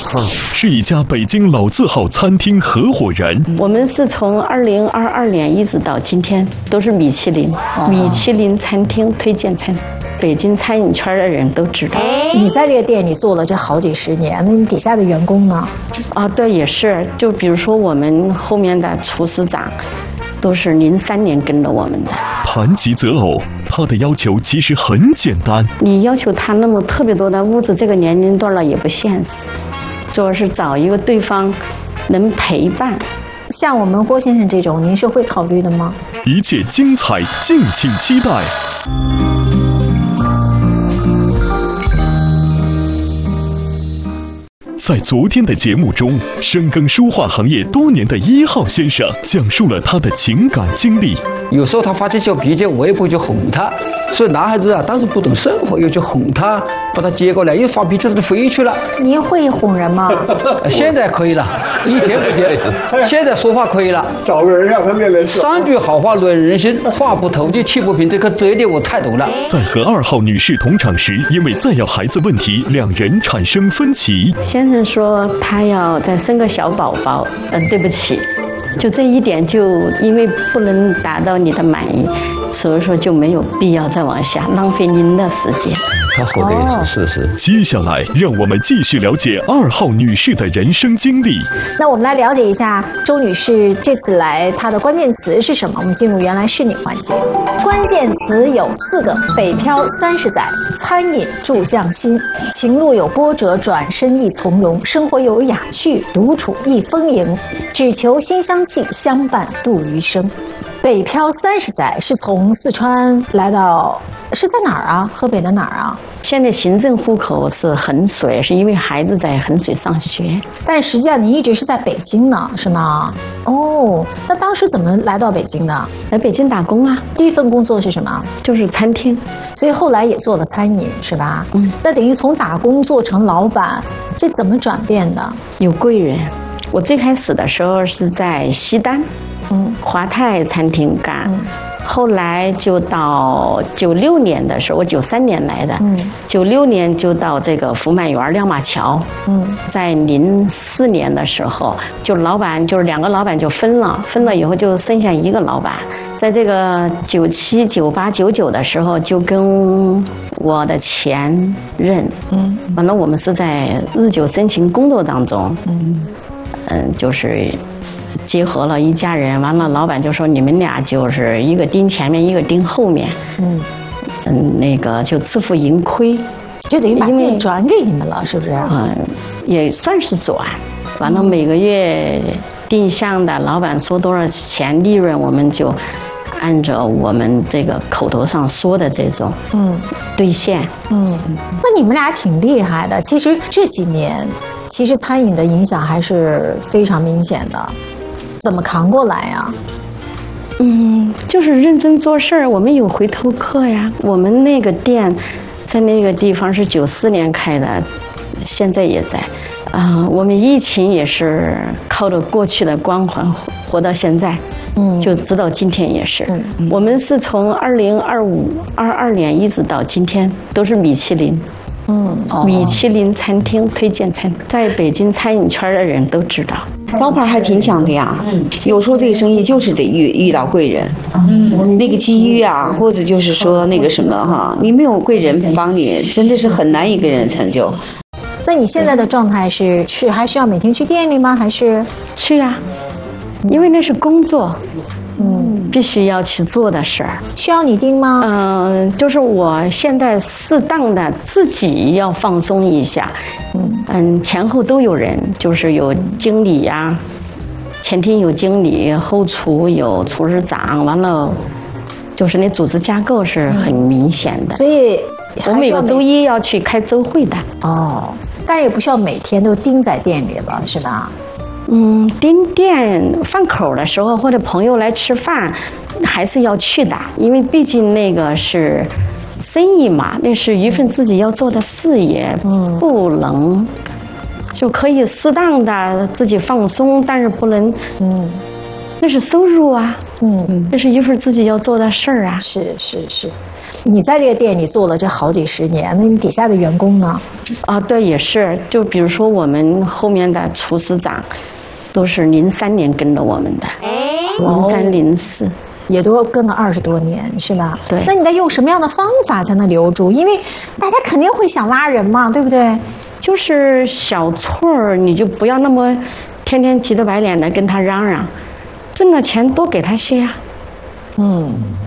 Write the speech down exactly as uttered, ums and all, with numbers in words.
号是一家北京老字号餐厅合伙人。 我们是从二零二二年一直到今天都是米其林、哦、米其林餐厅推荐餐，北京餐饮圈的人都知道。 你在这个店里做了这好几十年，那你底下的员工呢？ 啊，对，也是。就比如说我们后面的厨师长，都是零三年跟着我们的。 谈及择偶，他的要求其实很简单。 你要求他那么特别多的物质，这个年龄段了也不现实。主要是找一个对方能陪伴。 像我们郭先生这种，您是会考虑的吗？ 一切精彩，敬请期待。在昨天的节目中，深耕书画行业多年的一号先生讲述了他的情感经历。 有时候他发起小脾气，我也不会去哄他，所以男孩子啊，当时不懂生活，又去哄他，把他接过来，一发脾气他就飞去了。 您会哄人吗？ 现在可以了，以前不行。现在说话可以了， 找个人让他练练手。 三句好话论人心，话不投机气不平，这个这一点我太懂了。 在和二号女士同场时，因为再要孩子问题，两人产生分歧。 先生说他要再生个小宝宝，嗯，对不起。就这一点，就因为不能达到你的满意，所以说就没有必要再往下浪费您的时间。 他说的也是事实。 接下来，让我们继续了解二号女士的人生经历。 那我们来了解一下周女士这次来她的关键词是什么？我们进入原来是你环节。关键词有四个：北漂三十载，餐饮助匠心，情路有波折，转身亦从容，生活有雅趣，独处亦丰盈，只求馨香气相伴度余生。北漂三十载是从四川来到，是在哪儿啊？河北的哪儿啊？ 现在行政户口是衡水，是因为孩子在衡水上学。 但实际上你一直是在北京呢，是吗？哦，那当时怎么来到北京的？ 来北京打工啊。 第一份工作是什么？ 就是餐厅。 所以后来也做了餐饮，是吧？嗯。那等于从打工做成老板，这怎么转变的？ 有贵人。我最开始的时候是在西单。嗯，华泰餐厅干，嗯、后来就到九六年的时候，我九三年来的，嗯，九六年就到这个福满园亮马桥，嗯，在零四年的时候，就老板就是两个老板就分了，分了以后就剩下一个老板，在这个九七、九八、九九的时候，就跟我的前任，嗯，完了我们是在日久生情工作当中，嗯，嗯，就是。结合了一家人，完了老板就说你们俩就是一个盯前面，一个盯后面，嗯嗯，那个就自负盈亏， 就等于把店转给你们了，是不是？ 嗯，也算是转。完了每个月定向的，老板说多少钱利润，我们就按照我们这个口头上说的这种，嗯，兑现。嗯， 那你们俩挺厉害的。其实这几年，其实餐饮的影响还是非常明显的。怎么扛过来呀？ 嗯，就是认真做事儿。我们有回头客呀。我们那个店，在那个地方是九四年开的，现在也在。啊、呃，我们疫情也是靠着过去的光环活活到现在。嗯，就直到今天也是。嗯，嗯我们是从二零二五、二二年一直到今天都是米其林。嗯，米其林餐厅推荐餐，在北京餐饮圈的人都知道。 招牌还挺响的呀，嗯，有时候这个生意就是得遇遇到贵人，嗯，那个机遇啊，或者就是说那个什么哈，你没有贵人帮你，真的是很难一个人成就。 那你现在的状态是是还需要每天去店里吗？还是去啊？因为那是工作。嗯，必须要去做的事儿。 需要你盯吗？ 嗯、呃，就是我现在适当的自己要放松一下。嗯嗯，前后都有人，就是有经理呀、啊，前厅有经理，后厨有厨师长，完了，就是那组织架构是很明显的。 所以我每个周一要去开周会的。 哦，但也不需要每天都盯在店里了，是吧？ 嗯，盯店饭口的时候或者朋友来吃饭，还是要去的，因为毕竟那个是生意嘛，那是一份自己要做的事业，嗯，不能就可以适当的自己放松，但是不能，嗯，那是收入啊，嗯，这是一份自己要做的事儿啊。 是是是， 你在这个店里做了这好几十年，那你底下的员工呢？ 啊，对，也是。就比如说我们后面的厨师长，都是零三年跟了我们的，零三零四。 也都跟了二十多年，是吧？ 对。 那你在用什么样的方法才能留住？因为大家肯定会想拉人嘛，对不对？ 就是小错儿，你就不要那么天天急得白脸的跟他嚷嚷，挣了钱多给他些呀。 嗯。